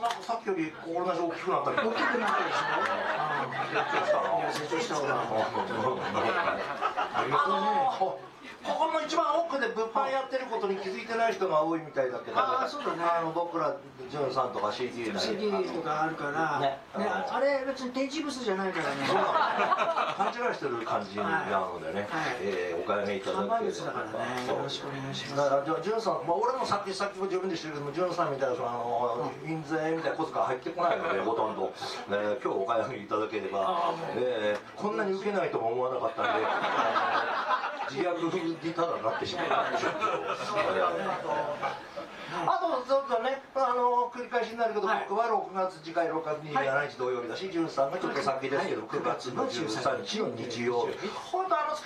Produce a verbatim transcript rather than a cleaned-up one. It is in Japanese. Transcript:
なんかさっきより同じ大きくなったり。大きくなったでしょ。成長したわ。あのここの一番奥で物販やってることに気づいてない人が多いみたいだけど、あそうだね、あの僕らジュンさんとか シーディーシーディー とかあるからね、あれ別に展示物じゃないからね。 そうなんです。勘違いしてる感じなのでね、えお買い上げいただければ。看板物だからね。よろしくお願いします。だからジュンさん、まあ俺もさっきさっきも自分でしてるけども、ジュンさんみたいなそのあの印税みたいな小遣い入ってこないのでほとんど今日お買い上げいただければ、こんなに受けないとも思わなかったんで。自虐にただなってしまう。あとちょっとね、あの繰り返しになるけど、僕はろくがつ次回ろくがつにじゅうしちにち土曜日だし、じゅんさんがちょっと先ですけどくがつのじゅうさんにちの日曜日。本当あの